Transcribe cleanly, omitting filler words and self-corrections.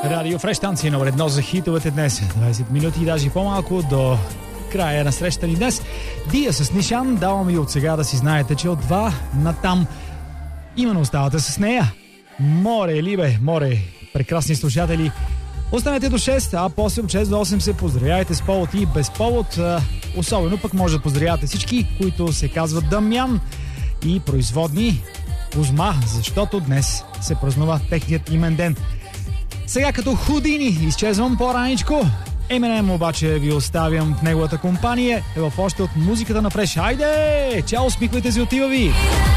Радио Фреш, станция номер 1 за хитовете днес. 20 минути, даже по-малко до края на среща ни днес. Дия с Нишан, давам и от сега да си знаете, че от 2 натам именно оставате с нея. Море, либе, море, прекрасни слушатели. Останете до 6, а после от 6 до 8 се поздравяйте с повод и без повод. Особено пък може да поздравяте всички, които се казват Дамян и производни Кузма, защото днес се празнува техният имен ден. Сега като Худини изчезвам по-раничко. Еминем обаче ви оставям в неговата компания. В още от музиката на Фреш. Хайде! Чао, усмихвайте се, отива ви!